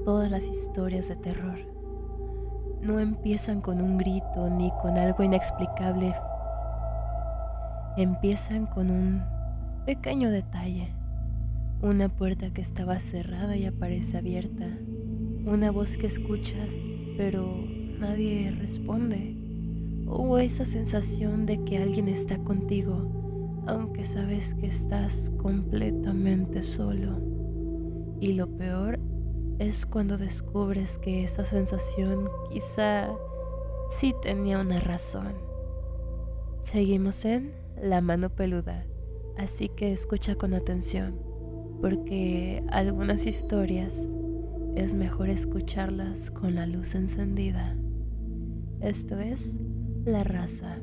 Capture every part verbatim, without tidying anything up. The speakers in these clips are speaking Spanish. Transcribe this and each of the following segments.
todas las historias de terror. No empiezan con un grito ni con algo inexplicable. Empiezan con un pequeño detalle. Una puerta que estaba cerrada y aparece abierta. Una voz que escuchas, pero nadie responde. O esa sensación de que alguien está contigo, aunque sabes que estás completamente solo. Y lo peor es cuando descubres que esa sensación quizá sí tenía una razón. Seguimos en La Mano Peluda, así que escucha con atención, porque algunas historias es mejor escucharlas con la luz encendida. Esto es La Raza.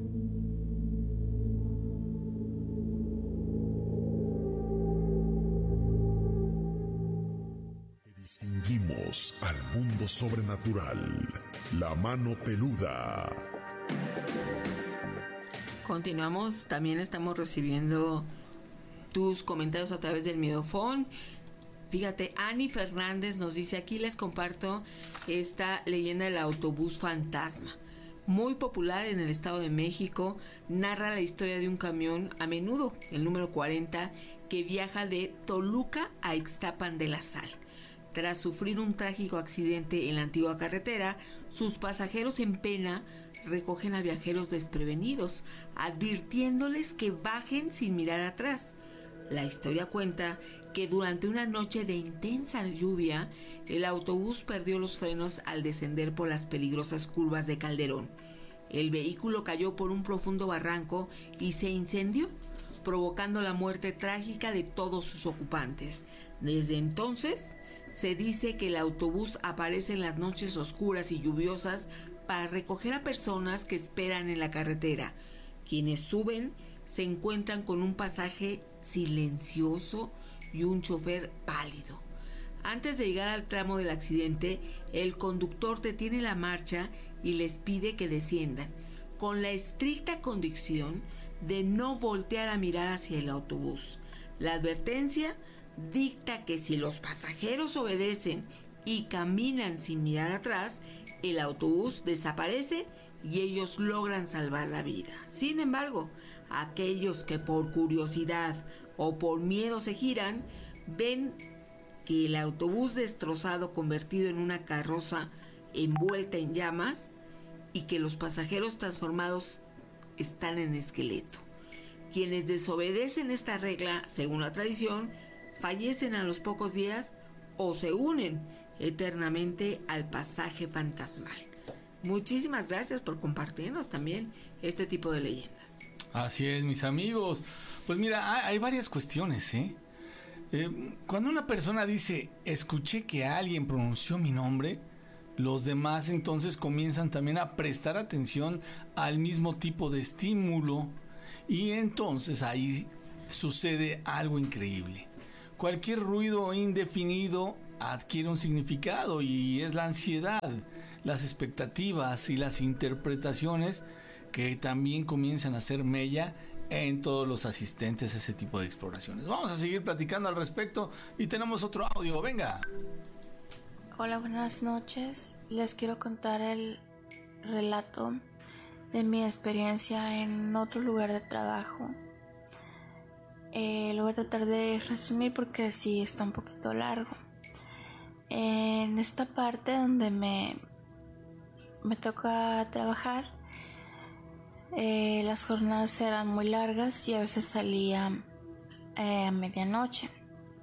Distinguimos al mundo sobrenatural. La Mano Peluda. Continuamos, también estamos recibiendo tus comentarios a través del Miedofón. Fíjate, Ani Fernández nos dice: aquí les comparto esta leyenda del autobús fantasma. Muy popular en el Estado de México, narra la historia de un camión, a menudo el número cuarenta, que viaja de Toluca a Ixtapan de la Sal. Tras sufrir un trágico accidente en la antigua carretera, sus pasajeros en pena recogen a viajeros desprevenidos, advirtiéndoles que bajen sin mirar atrás. La historia cuenta que durante una noche de intensa lluvia, el autobús perdió los frenos al descender por las peligrosas curvas de Calderón. El vehículo cayó por un profundo barranco y se incendió, provocando la muerte trágica de todos sus ocupantes. Desde entonces, se dice que el autobús aparece en las noches oscuras y lluviosas para recoger a personas que esperan en la carretera. Quienes suben se encuentran con un pasaje silencioso y un chofer pálido. Antes de llegar al tramo del accidente, el conductor detiene la marcha y les pide que desciendan, con la estricta condición de no voltear a mirar hacia el autobús. La advertencia dicta que si los pasajeros obedecen y caminan sin mirar atrás, el autobús desaparece y ellos logran salvar la vida. Sin embargo, aquellos que por curiosidad o por miedo se giran, ven que el autobús destrozado, convertido en una carroza envuelta en llamas, y que los pasajeros transformados están en esqueleto. Quienes desobedecen esta regla, según la tradición, fallecen a los pocos días o se unen eternamente al pasaje fantasmal. Muchísimas gracias por compartirnos también este tipo de leyendas. Así es, mis amigos. Pues mira, hay, hay varias cuestiones, ¿eh? Eh, Cuando una persona dice, escuché que alguien pronunció mi nombre, los demás entonces comienzan también a prestar atención al mismo tipo de estímulo, y entonces ahí sucede algo increíble. Cualquier ruido indefinido adquiere un significado, y es la ansiedad, las expectativas y las interpretaciones que también comienzan a hacer mella en todos los asistentes a ese tipo de exploraciones. Vamos a seguir platicando al respecto y tenemos otro audio, venga. Hola, buenas noches. Les quiero contar el relato de mi experiencia en otro lugar de trabajo. Eh, lo voy a tratar de resumir porque sí está un poquito largo. En esta parte donde me, me toca trabajar, eh, las jornadas eran muy largas y a veces salía eh, a medianoche.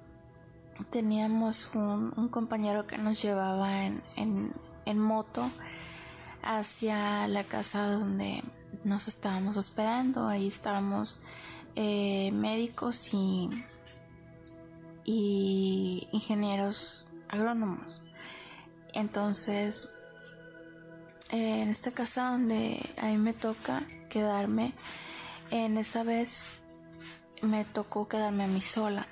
Teníamos un, un compañero que nos llevaba en, en, en moto hacia la casa donde nos estábamos hospedando. Ahí estábamos eh, médicos y, y ingenieros agrónomos. Entonces, eh, en esta casa donde a mí me toca quedarme, en esa vez me tocó quedarme a mí sola.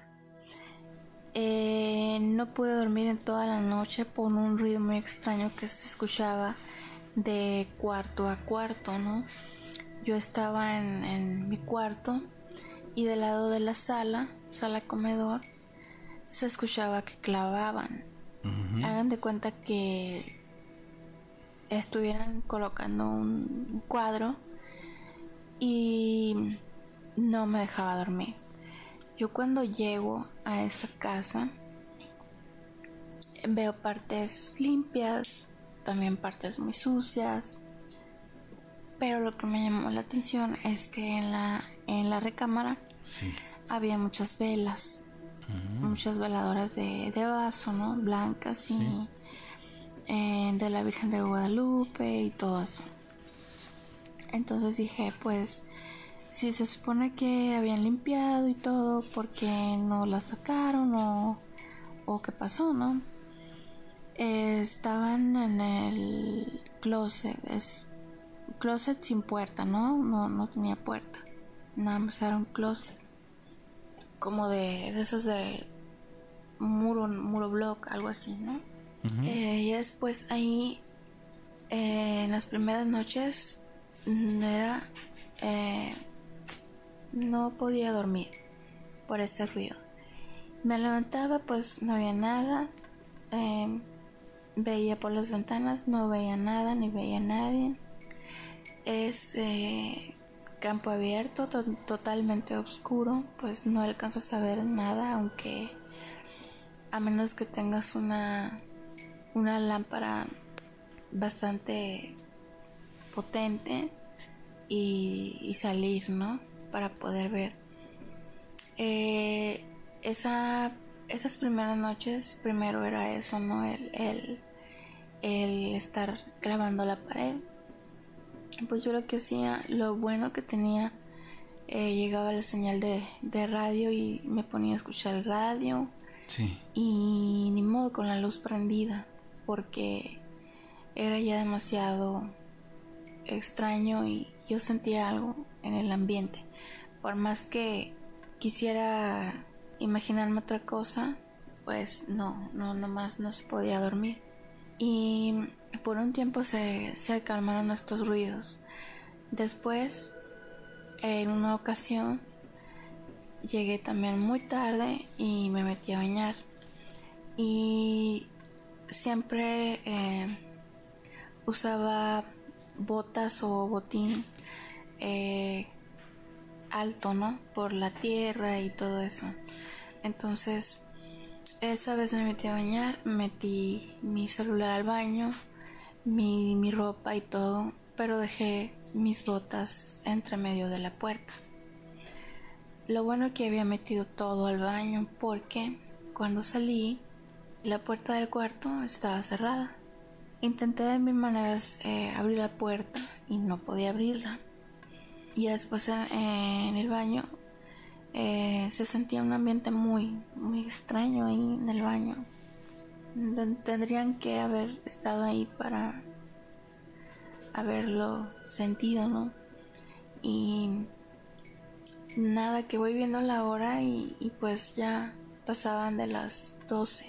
Eh, no pude dormir en toda la noche por un ruido muy extraño que se escuchaba de cuarto a cuarto, ¿no? Yo estaba en, en mi cuarto y del lado de la sala, sala comedor, se escuchaba que clavaban. Uh-huh. Hagan de cuenta que estuvieran colocando un cuadro y no me dejaba dormir. Yo cuando llego a esa casa veo partes limpias, también partes muy sucias, pero lo que me llamó la atención es que en la, en la recámara sí. había muchas velas, uh-huh. muchas veladoras de, de vaso, ¿no? Blancas y sí. eh, de la Virgen de Guadalupe y todo eso. Entonces dije, pues si se supone que habían limpiado y todo, ¿por qué no la sacaron o, o qué pasó, no? Eh, estaban en el closet, es closet sin puerta, ¿no? No, no tenía puerta, nada más era un closet, como de, de esos de muro, muro block, algo así, ¿no? Uh-huh. Eh, y después ahí, eh, en las primeras noches, no era... Eh, no podía dormir por ese ruido. Me levantaba, pues no había nada. Eh, veía por las ventanas, no veía nada, ni veía a nadie. Es eh, campo abierto, to- totalmente oscuro, pues no alcanzas a ver nada, aunque a menos que tengas una, una lámpara bastante potente y, y salir, ¿no? Para poder ver. Eh, esa, esas primeras noches, primero era eso, ¿no? El, el, el estar grabando la pared. Pues yo lo que hacía, lo bueno que tenía, eh, llegaba la señal de, de radio y me ponía a escuchar el radio. Sí. Y ni modo con la luz prendida, porque era ya demasiado extraño y yo sentía algo en el ambiente. Por más que quisiera imaginarme otra cosa, pues no, no, nomás no se podía dormir. Y por un tiempo se, se calmaron estos ruidos. Después, en una ocasión, llegué también muy tarde y me metí a bañar. Y siempre eh, usaba botas o botín eh, alto, ¿no? Por la tierra y todo eso. Entonces, esa vez me metí a bañar, metí mi celular al baño, mi, mi ropa y todo, pero dejé mis botas entre medio de la puerta. Lo bueno que había metido todo al baño, porque cuando salí, la puerta del cuarto estaba cerrada. Intenté de mil maneras eh, abrir la puerta y no podía abrirla. Y después en, en el baño eh, se sentía un ambiente muy, muy extraño ahí en el baño. Tendrían que haber estado ahí para haberlo sentido, ¿no? Y nada, que voy viendo la hora y, y pues ya pasaban de las doce.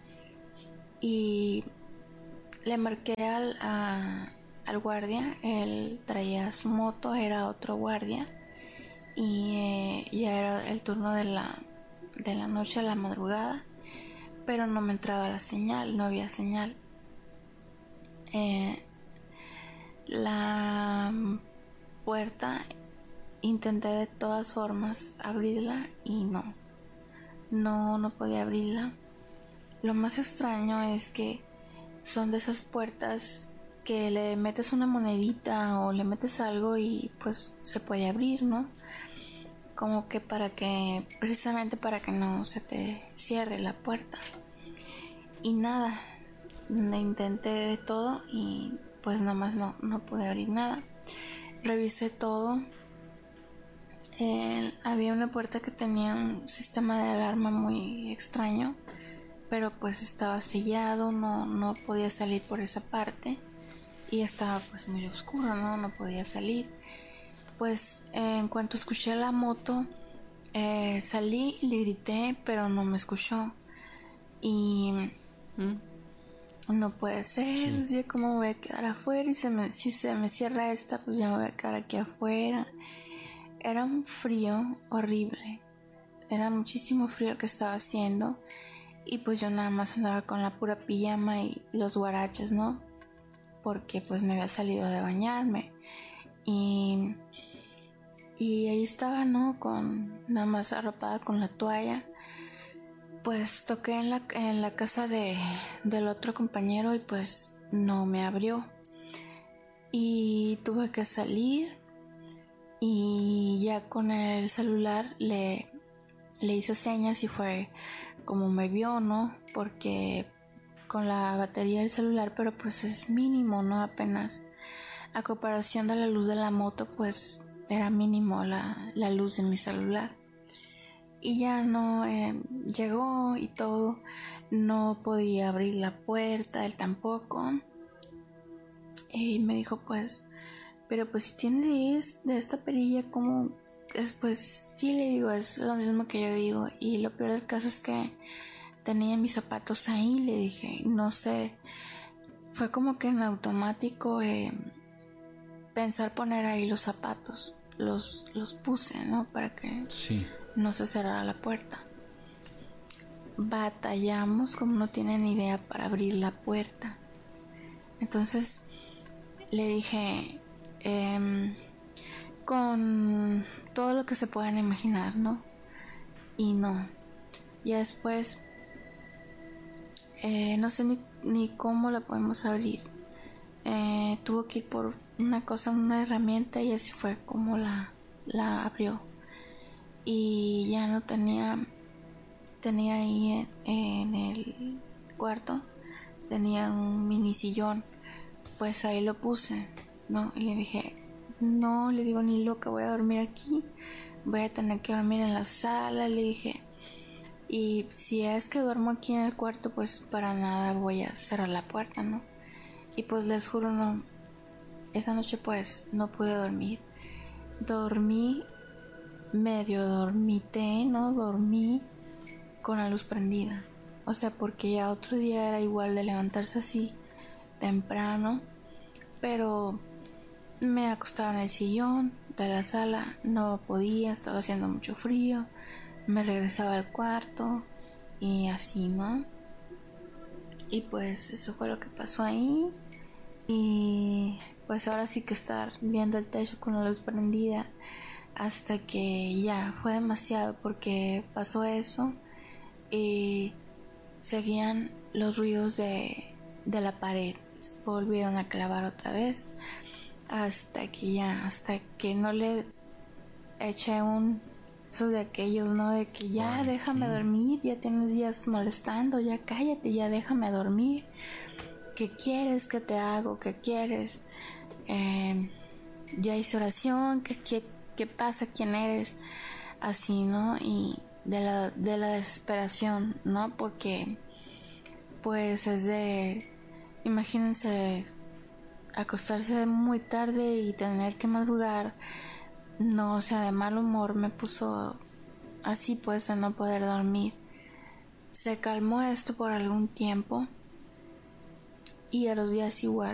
Y le marqué al, a, al guardia, él traía su moto, era otro guardia. Y eh, ya era el turno de la, de la noche a la madrugada, pero no me entraba la señal, no había señal. Eh, la puerta intenté de todas formas abrirla y no, no, no podía abrirla. Lo más extraño es que son de esas puertas que le metes una monedita o le metes algo y pues se puede abrir, ¿no? Como que para que, precisamente para que no se te cierre la puerta. Y nada, le intenté de todo y pues nomás no, no pude abrir nada. Revisé todo. Eh, había una puerta que tenía un sistema de alarma muy extraño, pero pues estaba sellado, no, no podía salir por esa parte y estaba pues muy oscuro, no, no podía salir. Pues eh, en cuanto escuché la moto, eh, salí y le grité, pero no me escuchó. Y ¿Mm? no puede ser, sí. Decía, ¿cómo me voy a quedar afuera? Y se me, si se me cierra esta, pues ya me voy a quedar aquí afuera. Era un frío horrible, era muchísimo frío que estaba haciendo. y pues yo nada más andaba con la pura pijama y los guaraches, ¿no? Porque pues me había salido de bañarme y, y ahí estaba, ¿no? Con nada más arropada con la toalla. Pues toqué en la, en la casa de, del otro compañero y pues no me abrió. Y tuve que salir y ya con el celular le, le hice señas y fue como me vio, ¿no? Porque con la batería del celular, pero pues es mínimo, ¿no? Apenas a comparación de la luz de la moto, pues era mínimo la, la luz de mi celular. Y ya no eh, llegó y todo, no podía abrir la puerta, él tampoco. Y me dijo pues, pero pues si tienes de esta perilla, como es, pues sí, le digo, es lo mismo que yo digo. Y lo peor del caso es que tenía mis zapatos ahí, le dije, no sé, fue como que en automático eh, pensar poner ahí los zapatos, los, los puse, ¿no? Para que Sí. no se cerrara la puerta. Batallamos como no tienen idea para abrir la puerta. Entonces le dije, eh, con todo lo que se puedan imaginar, ¿no? Y no. Ya después, eh, no sé ni, ni cómo la podemos abrir. Eh, tuvo que ir por una cosa, una herramienta, y así fue como la, la abrió. Y ya no tenía, tenía ahí en, en el cuarto, tenía un mini sillón, pues ahí lo puse, ¿no? Y le dije, no, le digo, ni loca, voy a dormir aquí, voy a tener que dormir en la sala, le dije. Y si es que duermo aquí en el cuarto, pues para nada voy a cerrar la puerta, ¿no? Y pues les juro, no, esa noche pues no pude dormir. Dormí, medio dormité, ¿no? Dormí con la luz prendida. O sea, porque ya otro día era igual de levantarse así temprano, pero me acostaba en el sillón de la sala, no podía, estaba haciendo mucho frío, me regresaba al cuarto y así, ¿no? Y pues eso fue lo que pasó ahí. Y pues ahora sí que estar viendo el techo con la luz prendida hasta que ya fue demasiado, porque pasó eso y seguían los ruidos de, de la pared, volvieron a clavar otra vez hasta que ya, hasta que no le eché un eso de aquellos, ¿no? De que ya Ay, déjame sí. dormir, ya tienes días molestando, ya cállate, ya déjame dormir. ¿Qué quieres? ¿Qué te hago? ¿Qué quieres? Eh, ya hice oración, ¿qué, qué, qué pasa? ¿Quién eres? Así, ¿no? Y de la, de la desesperación, ¿no? Porque pues es de, imagínense acostarse muy tarde y tener que madrugar. No, o sea, de mal humor me puso así, pues, de no poder dormir. Se calmó esto por algún tiempo y a los días igual.